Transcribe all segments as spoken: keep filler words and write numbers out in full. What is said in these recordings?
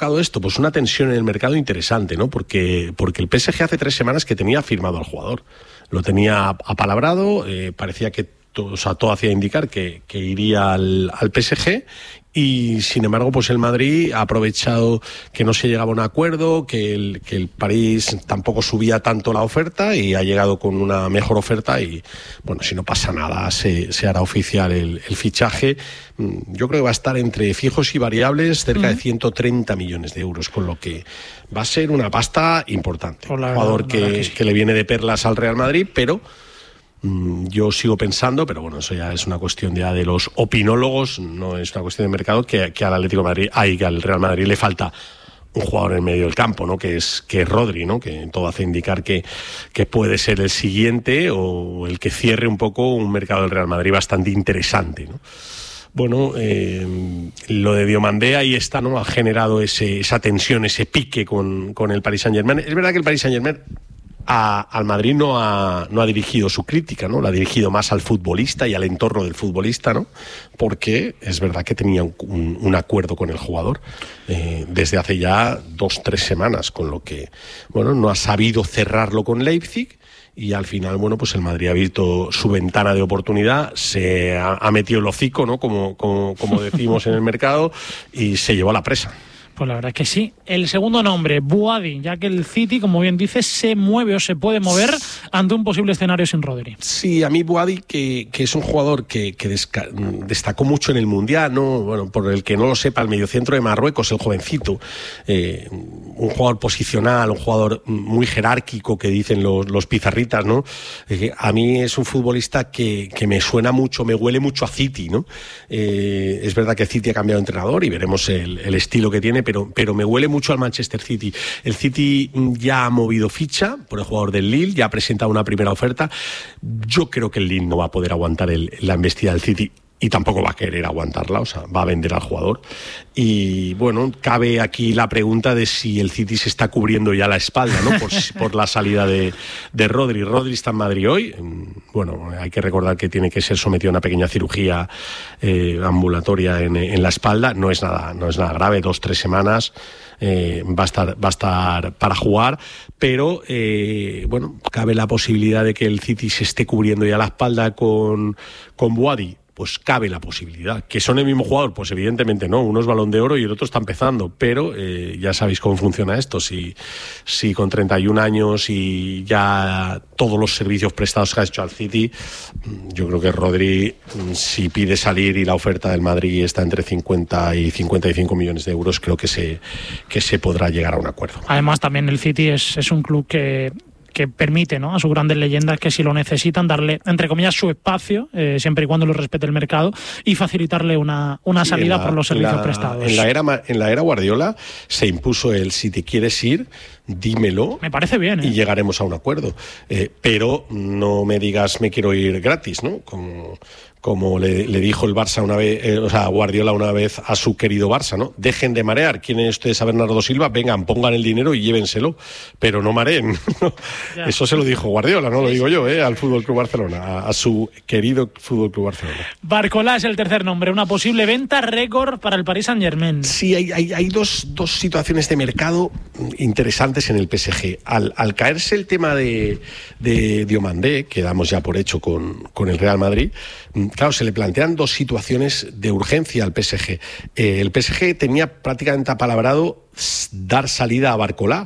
provocado esto? Pues una tensión en el mercado interesante, ¿no? Porque, porque el P S G hace tres semanas que tenía firmado al jugador. Lo tenía apalabrado, eh, parecía que todo, o sea, todo hacía indicar que, que iría al, al P S G. Y sin embargo, pues el Madrid ha aprovechado que no se llegaba a un acuerdo, que el, que el París tampoco subía tanto la oferta y ha llegado con una mejor oferta y, bueno, si no pasa nada, se, se hará oficial el, el fichaje. Yo creo que va a estar entre fijos y variables cerca mm. de ciento treinta millones de euros, con lo que va a ser una pasta importante. Un jugador que, que, sí. que le viene de perlas al Real Madrid, pero... yo sigo pensando, pero bueno, eso ya es una cuestión ya de los opinólogos, no es una cuestión de mercado, que, que al Atlético de Madrid, ay, que al Real Madrid le falta un jugador en medio del campo, ¿no? Que es que es Rodri, ¿no? Que todo hace indicar que, que puede ser el siguiente o el que cierre un poco un mercado del Real Madrid bastante interesante, ¿no? Bueno, eh, lo de Diomandé ahí está, ¿no? Ha generado ese, esa tensión, ese pique con, con el Paris Saint-Germain. Es verdad que el Paris Saint-Germain A, al Madrid no ha, no ha dirigido su crítica, ¿no? La ha dirigido más al futbolista y al entorno del futbolista, ¿no? Porque es verdad que tenía un, un, un acuerdo con el jugador eh, desde hace ya dos, tres semanas, con lo que, bueno, no ha sabido cerrarlo con Leipzig y al final, bueno, pues el Madrid ha visto su ventana de oportunidad, se ha, ha metido el hocico, ¿no? Como, como, como decimos en el mercado, y se llevó a la presa. Pues la verdad es que sí. El segundo nombre, Boadi, ya que el City, como bien dices, se mueve o se puede mover ante un posible escenario sin Rodri. Sí, a mí Boadi, que, que es un jugador que, que desca- destacó mucho en el Mundial, ¿no? Bueno, por el que no lo sepa, el mediocentro de Marruecos, el jovencito, eh, un jugador posicional, un jugador muy jerárquico, que dicen los, los pizarritas, ¿no? Eh, a mí es un futbolista que, que me suena mucho, me huele mucho a City, ¿no? Eh, es verdad que City ha cambiado de entrenador y veremos el, el estilo que tiene, pero, pero me huele mucho al Manchester City. El City ya ha movido ficha por el jugador del Lille, ya ha presentado una primera oferta. Yo creo que el Lille no va a poder aguantar el, la embestida del City y tampoco va a querer aguantarla, o sea, va a vender al jugador. Y bueno, cabe aquí la pregunta de si el City se está cubriendo ya la espalda, ¿no? Por, por la salida de, de Rodri. Rodri está en Madrid hoy. Bueno, hay que recordar que tiene que ser sometido a una pequeña cirugía eh, ambulatoria en, en la espalda. No es nada, no es nada grave, dos, tres semanas. Eh, va a estar, va a estar para jugar, pero eh, bueno, cabe la posibilidad de que el City se esté cubriendo ya la espalda con, con Boadi. Pues cabe la posibilidad. ¿Que son el mismo jugador? Pues evidentemente no. Uno es Balón de Oro y el otro está empezando. Pero eh, ya sabéis cómo funciona esto. Si, si con treinta y un años y ya todos los servicios prestados que ha hecho al City, yo creo que Rodri, si pide salir y la oferta del Madrid está entre cincuenta y cincuenta y cinco millones de euros, creo que se, que se podrá llegar a un acuerdo. Además, también el City es, es un club que... que permite, ¿no?, a sus grandes leyendas que si lo necesitan darle, entre comillas, su espacio, eh, siempre y cuando lo respete el mercado, y facilitarle una, una salida sí, la, por los servicios la, prestados. En la, era, en la era Guardiola se impuso el si te quieres ir, dímelo. Me parece bien, ¿eh? Y llegaremos a un acuerdo. Eh, pero no me digas me quiero ir gratis, ¿no? Como, como le, le dijo el Barça una vez, eh, o sea, Guardiola una vez a su querido Barça, ¿no? Dejen de marear. ¿Quieren ustedes a Bernardo Silva? Vengan, pongan el dinero y llévenselo. Pero no mareen. Eso se lo dijo Guardiola, no lo digo yo, ¿eh? Al Fútbol Club Barcelona, a, a su querido Fútbol Club Barcelona. Barcola es el tercer nombre, una posible venta récord para el Paris Saint-Germain. Sí, hay, hay, hay dos, dos situaciones de mercado interesantes en el P S G. Al, al caerse el tema de, de Diomandé, que damos ya por hecho con, con el Real Madrid, claro, se le plantean dos situaciones de urgencia al P S G. Eh, el P S G tenía prácticamente apalabrado dar salida a Barcola,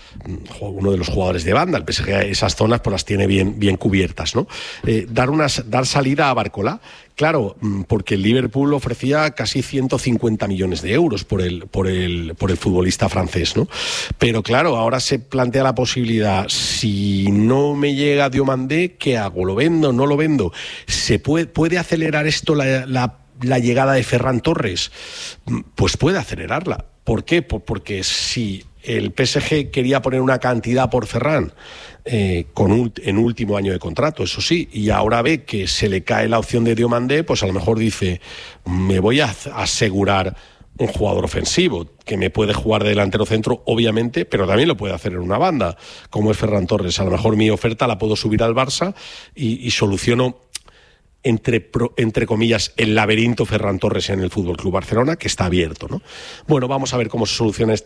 uno de los jugadores de banda. El P S G esas zonas pues las tiene bien, bien cubiertas, ¿no? Eh, dar, una, dar salida a Barcola, claro, porque el Liverpool ofrecía casi ciento cincuenta millones de euros por el, por el, por el futbolista francés, ¿no? Pero claro, ahora se plantea la posibilidad, si no me llega Diomandé, ¿qué hago? ¿Lo vendo? ¿No lo vendo? ¿Se puede, puede acelerar esto la, la, la llegada de Ferran Torres? Pues puede acelerarla. ¿Por qué? Porque si el P S G quería poner una cantidad por Ferran eh, con un, en último año de contrato, eso sí, y ahora ve que se le cae la opción de Diomandé, pues a lo mejor dice, me voy a asegurar un jugador ofensivo que me puede jugar de delantero centro, obviamente, pero también lo puede hacer en una banda, como es Ferran Torres. A lo mejor mi oferta la puedo subir al Barça y, y soluciono, Entre, pro, entre comillas, el laberinto Ferran Torres en el Fútbol Club Barcelona, que está abierto, ¿no? Bueno, vamos a ver cómo se soluciona esta